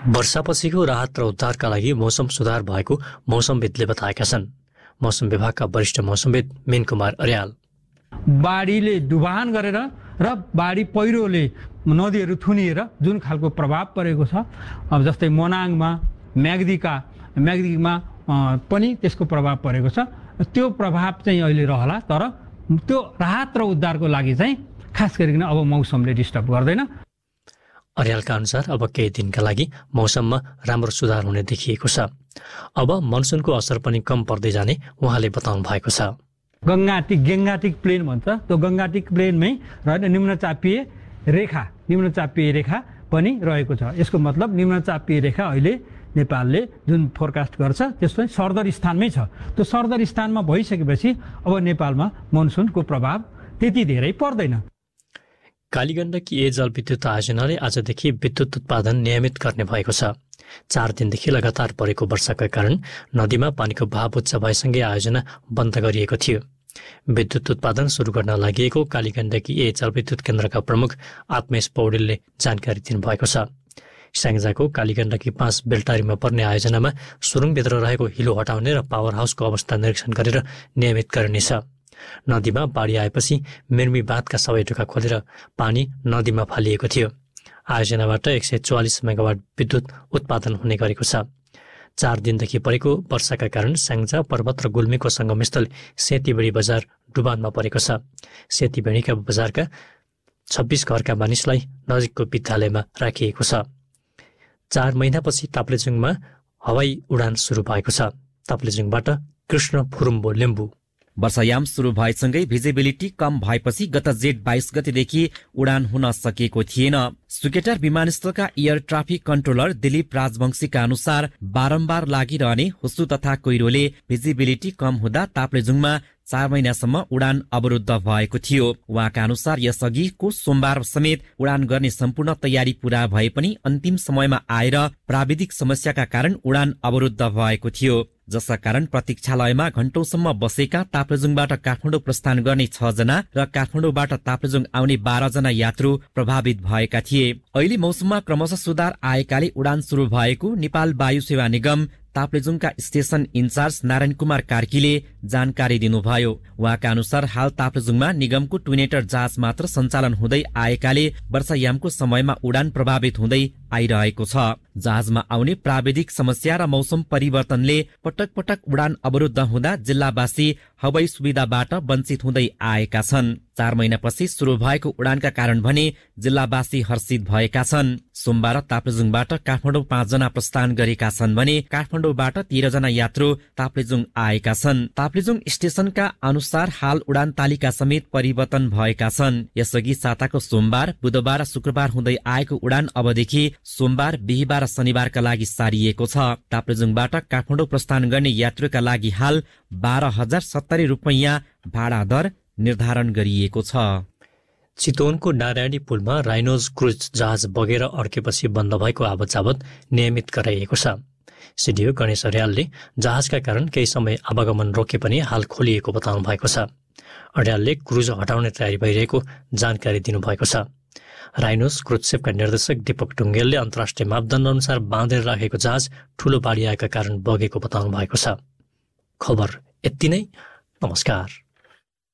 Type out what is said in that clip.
वर्षापछिको राहत र उद्धारका लागि मौसम सुधार भएको मौसमविदले बताएका छन्। मौसम विभागका वरिष्ठ मौसमविद मीन कुमार अर्याल। बाढीले डुबान गरेर र बाढी पहिरोले नदीहरू थुनिएर जुन खालको प्रभाव परेको छ, अब जस्तै मोनाङमा म्याग्दीमा पनि त्यसको प्रभाव परेको छ, त्यो प्रभाव चाहिँ अहिले रहला। तर त्यो राहत र उद्धारको लागि चाहिँ खास गरिकन अब मौसमले डिस्टर्ब गर्दैन। अर्यालका अनुसार अब केही दिनका लागि मौसममा राम्रो सुधार हुने देखिएको छ। अब मनसुनको असर पनि कम पर्दै जाने उहाँले बताउनु भएको छ। गङ्गाटिक प्लेन भन्छ, त्यो गङ्गाटिक प्लेनमै रहेर निम्नचापीय रेखा पनि रहेको छ। यसको मतलब निम्नचापीय रेखा अहिले नेपालले जुन फोरकास्ट गर्छ त्यसमा सर्दर स्थानमै छ। त्यो सर्दर स्थानमा भइसकेपछि अब नेपालमा मनसुनको प्रभाव त्यति धेरै पर्दैन। कालीगण्डकी ए जलविद्युत आयोजनाले आजदेखि विद्युत उत्पादन नियमित गर्ने भएको छ। 4 दिनदेखि लगातार परेको वर्षाका कारण नदीमा पानीको बहाव उच्च भएसँगै आयोजना बन्द गरिएको थियो। विद्युत उत्पादन सुरु गर्न लागि कालीगण्डकी ए जलविद्युत केन्द्रका प्रमुख आत्मेश पौडेलले जानकारी दिनुभएको छ। स्याङ्जाको कालीगण्डकी 5 बेलटारीमा पर्ने आयोजनामा सुरुङभित्र रहेको हिलो हटाउने र पावर हाउसको अवस्था निरीक्षण गरेर नियमित गरिनेछ। नदीमा बाढी आएपछि मिर्मी बाँधका सबै ढोका खोलेर पानी नदीमा फालिएको थियो। आयोजनाबाट 144 मेगावाट विद्युत उत्पादन हुने गरेको छ। 4 दिनदेखि परेको वर्षाका कारण स्याङ्जा पर्वत र गुल्मीको सङ्गमस्थल सेतीबेडी बजार डुबानमा परेको छ। सेतीबेडीका बजारका 26 घरका मानिसलाई नजिकको विद्यालयमा राखिएको छ। 4 महिनापछि ताप्लेजुङमा हवाई उडान सुरु भएको छ। ताप्लेजुङबाट कृष्ण फुरुम्बो लिम्बू। वर्षायाम सुरु भएसँगै भिजिबिलिटी कम भएपछि गत जेठ 22 गतेदेखि उडान हुन सकेको थिएन। Suketar विमानस्थलका air traffic controller Dilip राजवंशीका अनुसार बारम्बार लागिरहने हुस्सु तथा कुहिरोले भिजिबिलिटी कम हुँदा ताप्लेजुङमा 4 महिनासम्म उडान अवरुद्ध भएको थियो। उहाँका अनुसार यसअघिको सोमबार समेत उडान गर्ने सम्पूर्ण तयारी पूरा भए पनि अन्तिम समयमा आएर प्राविधिक समस्याका कारण उडान अवरुद्ध भएको थियो, जसका कारण प्रतीक्षालयमा घण्टौंसम्म बसेका ताप्लेजुङबाट काठमाडौँ प्रस्थान गर्ने 6 जना र काठमाडौँबाट ताप्लेजुङ आउने 12 जना यात्रु प्रभावित भएका थिए। अहिले मौसममा क्रमशः सुधार आएकाले उडान सुरु भएको नेपाल वायु सेवा निगम ताप्लेजुङका स्टेशन इन्चार्ज नारायण कुमार कार्कीले जानकारी दिनुभयो। उहाँका अनुसार हाल ताप्लेजुङमा निगमको ट्विनेटर जहाज मात्र सञ्चालन हुँदै आएकाले वर्षायामको समयमा उडान प्रभावित हुँदै आइरहेको छ। जहाजमा आउने प्राविधिक समस्या र मौसम परिवर्तनले पटक पटक उडान अवरुद्ध हुँदा जिल्लावासी हवाई सुविधाबाट वञ्चित हुँदै आएका छन्। 4 महिनापछि सुरु भएको उडानका कारण भने जिल्लावासी हर्षित भएका छन्। सोमबार ताप्लेजुङबाट काठमाडौँ 5 जना प्रस्थान गरेका छन् भने काठमाडौँबाट 13 जना यात्रु ताप्लेजुङ आएका छन्। ताप्लेजुङ स्टेशनका अनुसार हाल उडान तालिका समेत परिवर्तन भएका छन्। यसअघि साताको सोमबार, बुधबार र शुक्रबार हुँदै आएको उडान अबदेखि सोमबार, बिहीबार र शनिबारका लागि सारिएको छ। ताप्लेजुङबाट काठमाडौँ प्रस्थान गर्ने यात्रुका लागि हाल 12,070 रुपैयाँ भाडा दर निर्धारण गरिएको छ। चितवनको नारायणी पुलमा राइनोज क्रुज जहाज बगेर अड्केपछि बन्द भएको आवत-जावत नियमित गराइएको छ। सिडिओ गणेश अर्यालले जहाजका कारण केही समय आवागमन रोके पनि हाल खोलिएको बताउनु भएको छ। अर्यालले क्रुज हटाउने तयारी भइरहेको जानकारी दिनुभएको छ। राइनोज क्रुज सेपका निर्देशक दीपक ढुङ्गेलले अन्तर्राष्ट्रिय मापदण्ड अनुसार बाँधेर राखेको जहाज ठूलो बाढी आएका कारण बगेको बताउनु भएको छ। खबर यति नै। नमस्कार।